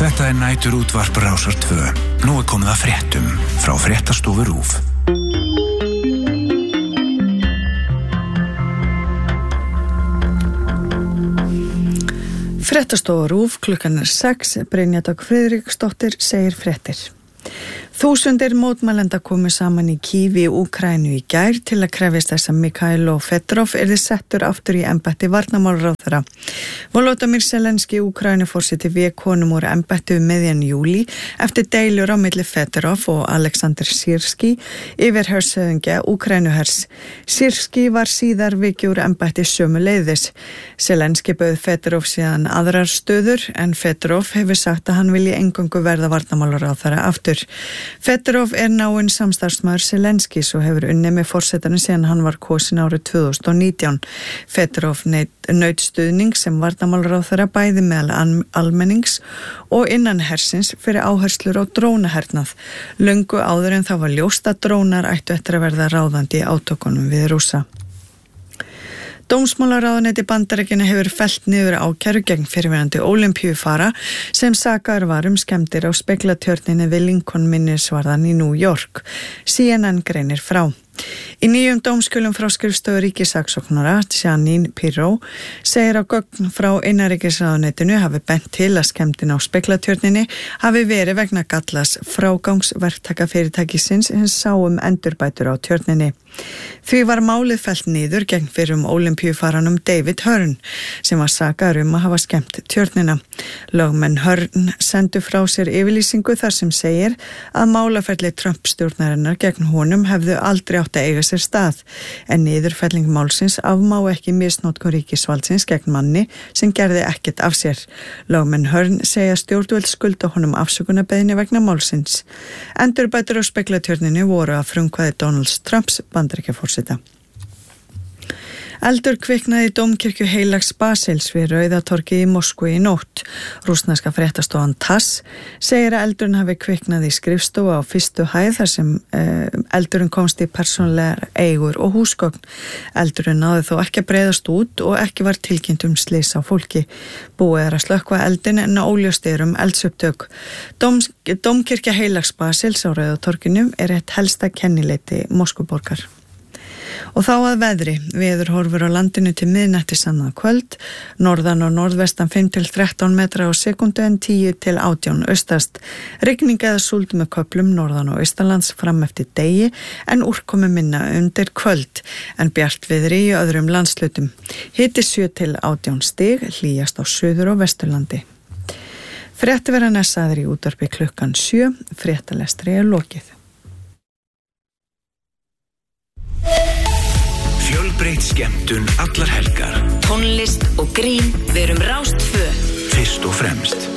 Þetta nætur útvarp Rásar 2. Nú komið að fréttum frá fréttastofu RÚV. Fréttastofu RÚV, klukkan 6, Brynja Dögg Friðriksdóttir segir fréttir. Þúsundir mótmælenda komu saman í Kyiv í Úkraínu í gær til að krefjast þess að Mikhailo Fedorov yrði settur aftur í embætti varnarmálaráðherra. Volodymyr Zelenský, Úkraínuforseti, vék honum úr embætti miðjan júlí eftir deilur á milli Fedorov og Alexander Syrský yfirhershöfðingja Úkraínuhers. Syrský var síðar vikið úr embætti sömuleiðis. Zelenský bauð Fedorov síðan aðrar stöður en Fedorov hefur sagt að hann vilji eingöngu verða varnarmálaráðherra aftur. Fedorov náinn samstarfsmaður Zelenskís og hefur unnið með forsetanum síðan hann var kosinn árið 2019. Fedorov naut stuðning sem varnarmálaráðherra bæði meðal almennings og innan hersins fyrir áherslur á drónahernað. Löngu áður en það var ljóst að drónar ættu eftir að verða ráðandi í átökunum við Rússa. Dómsmálaráðuneyti Bandaríkjanna hefur fellt niður ákæru gegn fyrrverandi ólympíufara sem sakaður var skemmdir á speglatjörninni við Lincoln minnisvarðan í New York. CNN greinir frá. Í nýjum dómskjölum frá skrifstofu ríkissaksóknara, Janine Pirro, segir að gögn frá innanríkisráðuneytinu hafi bent til að skemmdin á speglatjörninni hafi verið vegna gallas frágangsverktakafyrirtækisins sem sá endurbætur á tjörninni. Því var málið fellt niður gegn fyrrum ólympíufaranum David Hearn sem var sakaður að hafa skemmt tjörnina. Lögmenn Hearn sendu frá sér yfirlýsingu þar sem segir að málaferli Trump-stjórnarinnar gegn honum hefðu aldrei átt að eiga sér stað, en niðurfelling málsins afmá ekki misnotkun ríkisvaldsins gegn manni sem gerði ekkert af sér. Lögmenn Hearn segja stjórnvöld skulda honum afsökunarbeiðni vegna málsins. Endurbætur á speglatjörninu voru að frumkvæði Donald Trumps Bandaríkjaforseta. Eldur kviknaði í dómkirkju Heilags Basils við Rauðatorgið í Moskvu í nótt. Rússneska fréttastofan TASS segir að eldurinn hafi kviknað í skrifstofu á fyrstu hæð þar sem eldurinn komst í persónulegar eigur og húsgögn. Eldurinn náði þó ekki að breiðast út og ekki var tilkynnt slys á fólki. Búið að slökkva eldinn en óljóst eldsupptök. Dómkirkja Heilags Basils á Rauðatorginu eitt helsta kennileiti Moskvuborgar. Og þá að veðri, veður horfur á landinu til miðnættis annað kvöld, norðan og norðvestan 5-13 metra á sekundu en 10-18 austast. Rigning eða súld með köflum norðan og austanlands fram eftir degi en úrkomi minna undir kvöld, en bjart veðri í öðrum landslutum. Hiti 7-18 stig, hlýjast á suður og vesturlandi. Frétti verða nessaður í útvarpi klukkan 7, fréttalestri lokið. Fjölbreytt skemmtun allar helgar. Tónlist og grín, við erum Rás 2. Fyrst og fremst.